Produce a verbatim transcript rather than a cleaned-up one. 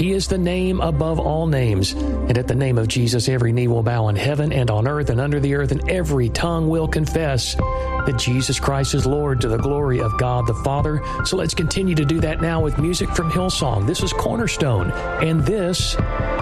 He is the name above all names. And at the name of Jesus, every knee will bow in heaven and on earth and under the earth, and every tongue will confess that Jesus Christ is Lord, to the glory of God the Father. So let's continue to do that now with music from Hillsong. This is Cornerstone, and this